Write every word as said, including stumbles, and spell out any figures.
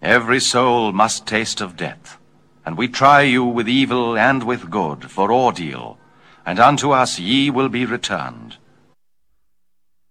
Every soul must taste of death, and we try you with evil and with good for ordeal, and unto us ye will be returned.